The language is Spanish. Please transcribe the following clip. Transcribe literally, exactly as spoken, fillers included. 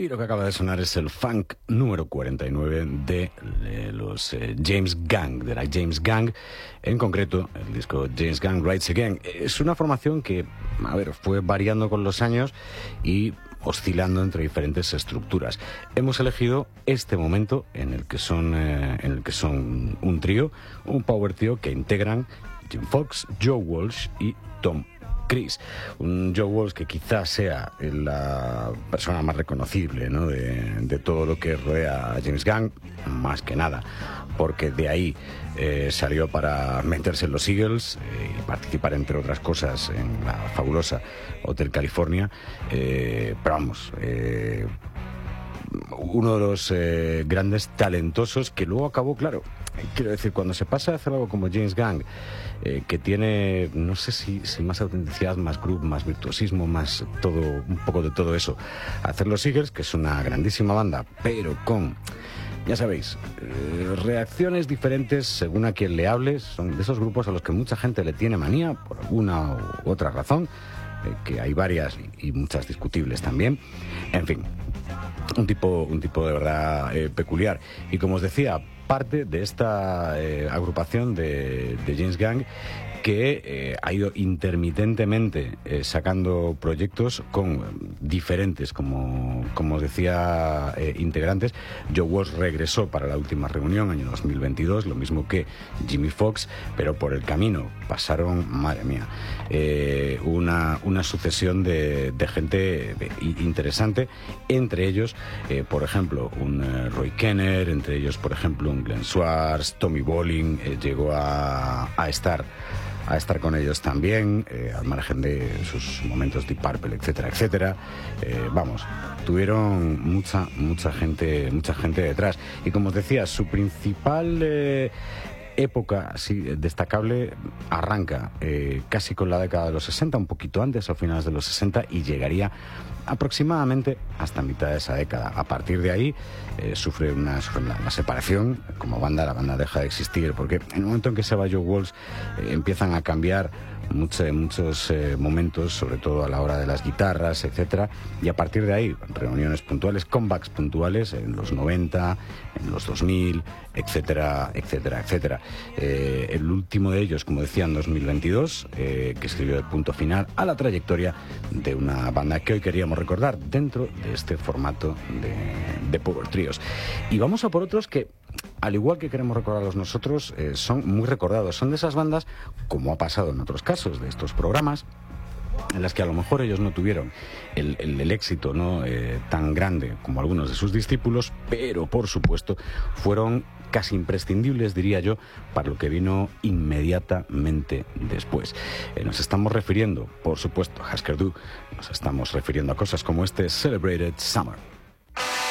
Y lo que acaba de sonar es el funk número cuarenta y nueve de, de los eh, James Gang, de la James Gang, en concreto el disco James Gang Rides Again. Es una formación que, a ver, fue variando con los años y oscilando entre diferentes estructuras. Hemos elegido este momento en el que son, eh, en el que son un trío, un power trio que integran Jim Fox, Joe Walsh y Tom Chris. Un Joe Walsh que quizás sea la persona más reconocible, ¿no?, de, de todo lo que rodea a James Gang, más que nada, porque de ahí eh, salió para meterse en los Eagles eh, y participar, entre otras cosas, en la fabulosa Hotel California. Eh, pero vamos, eh, uno de los eh, grandes talentosos que luego acabó, claro, quiero decir, cuando se pasa a hacer algo como James Gang, eh, que tiene, no sé si, si más autenticidad, más groove, más virtuosismo, más todo, un poco de todo eso, hacer los Eagles, que es una grandísima banda, pero con, ya sabéis, eh, reacciones diferentes según a quien le hables. Son de esos grupos a los que mucha gente le tiene manía por alguna u otra razón, eh, que hay varias y, y muchas discutibles también. En fin, un tipo, un tipo de verdad eh, peculiar. Y como os decía, parte de esta eh, agrupación de, de James Gang, que eh, ha ido intermitentemente eh, sacando proyectos con diferentes, como, como os decía, eh, integrantes. Joe Walsh regresó para la última reunión, año dos mil veintidós, lo mismo que Jimmy Fox, pero por el camino pasaron, madre mía, eh, una, una sucesión de, de gente de, interesante, entre ellos, eh, por ejemplo, un eh, Roy Kenner, entre ellos, por ejemplo, un Glenn Schwartz, Tommy Bolin, eh, llegó a, a estar a estar con ellos también, eh, al margen de sus momentos Deep Purple, etcétera, etcétera. Eh, vamos, tuvieron mucha, mucha gente, mucha gente detrás. Y como os decía, su principal eh, época así destacable arranca eh, casi con la década de los sesenta, un poquito antes, a finales de los sesenta, y llegaría aproximadamente hasta mitad de esa década. A partir de ahí eh, sufre, una, sufre una, una separación como banda. La banda deja de existir porque en el momento en que se va Joe Walsh eh, empiezan a cambiar muchos, muchos eh, momentos, sobre todo a la hora de las guitarras, etcétera, y a partir de ahí reuniones puntuales, comebacks puntuales en los noventa, en los dos mil, etcétera, etcétera, etcétera. Eh, el último de ellos, como decía, en dos mil veintidós, eh, que escribió el punto final a la trayectoria de una banda que hoy queríamos recordar dentro de este formato de, de Power Trios. Y vamos a por otros que, al igual que queremos recordarlos nosotros, eh, son muy recordados. Son de esas bandas, como ha pasado en otros casos de estos programas, en las que a lo mejor ellos no tuvieron el, el, el éxito, ¿no?, eh, tan grande como algunos de sus discípulos, pero por supuesto fueron casi imprescindibles, diría yo, para lo que vino inmediatamente después. Eh, nos estamos refiriendo, por supuesto, a Husker Du, nos estamos refiriendo a cosas como este Celebrated Summer.